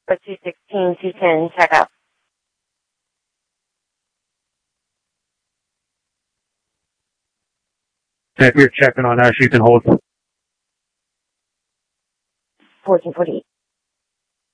But 216, 210, check up. If you're checking on us, you can hold. 1448.